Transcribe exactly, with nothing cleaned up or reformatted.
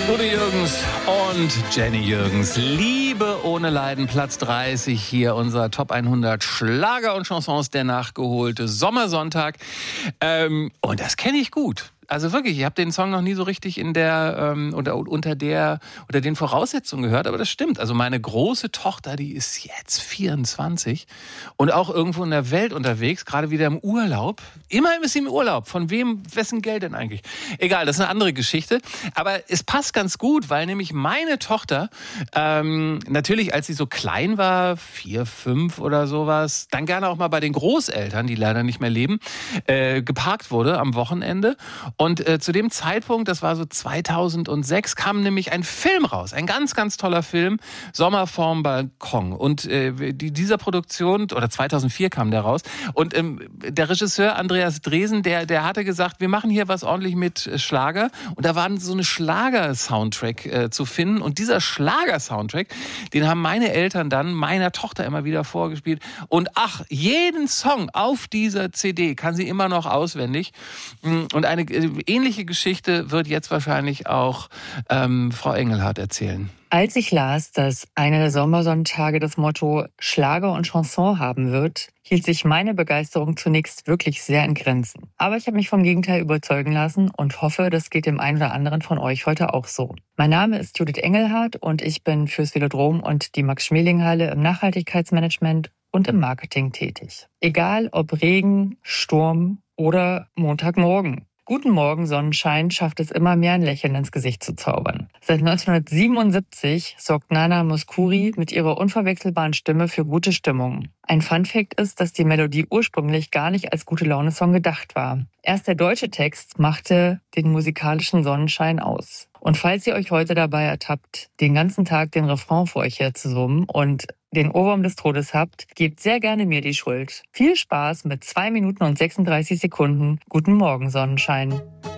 Udo Jürgens und Jenny Jürgens. Liebe ohne Leiden, Platz dreißig hier, unser Top hundert Schlager und Chansons, der nachgeholte Sommersonntag. Ähm, und das kenne ich gut. Also wirklich, ich habe den Song noch nie so richtig in der ähm, oder unter der unter den Voraussetzungen gehört, aber das stimmt. Also meine große Tochter, die ist jetzt vierundzwanzig und auch irgendwo in der Welt unterwegs, gerade wieder im Urlaub. Immerhin ist sie im Urlaub. Von wem, wessen Geld denn eigentlich? Egal, das ist eine andere Geschichte. Aber es passt ganz gut, weil nämlich meine Tochter ähm, natürlich, als sie so klein war, vier, fünf oder sowas, dann gerne auch mal bei den Großeltern, die leider nicht mehr leben, äh, geparkt wurde am Wochenende. Und äh, zu dem Zeitpunkt, das war so zweitausendsechs, kam nämlich ein Film raus. Ein ganz, ganz toller Film, Sommer vorm Balkon. Und äh, die, dieser Produktion, oder zweitausendvier kam der raus. Und ähm, der Regisseur Andreas Dresen, der, der hatte gesagt, wir machen hier was ordentlich mit Schlager. Und da war so eine Schlager-Soundtrack äh, zu finden. Und dieser Schlager-Soundtrack, den haben meine Eltern dann meiner Tochter immer wieder vorgespielt. Und ach, jeden Song auf dieser C D kann sie immer noch auswendig. Und eine ähnliche Geschichte wird jetzt wahrscheinlich auch ähm, Frau Engelhardt erzählen. Als ich las, dass einer der Sommersonntage das Motto Schlager und Chanson haben wird, hielt sich meine Begeisterung zunächst wirklich sehr in Grenzen. Aber ich habe mich vom Gegenteil überzeugen lassen und hoffe, das geht dem einen oder anderen von euch heute auch so. Mein Name ist Judith Engelhardt und ich bin fürs Velodrom und die Max-Schmeling-Halle im Nachhaltigkeitsmanagement und im Marketing tätig. Egal ob Regen, Sturm oder Montagmorgen. Guten Morgen, Sonnenschein schafft es immer mehr, ein Lächeln ins Gesicht zu zaubern. Seit neunzehnhundertsiebenundsiebzig sorgt Nana Mouskouri mit ihrer unverwechselbaren Stimme für gute Stimmung. Ein Funfact ist, dass die Melodie ursprünglich gar nicht als Gute-Laune-Song gedacht war. Erst der deutsche Text machte den musikalischen Sonnenschein aus. Und falls ihr euch heute dabei ertappt, den ganzen Tag den Refrain vor euch her zu summen und den Ohrwurm des Todes habt, gebt sehr gerne mir die Schuld. Viel Spaß mit zwei Minuten und sechsunddreißig Sekunden. Guten Morgen, Sonnenschein.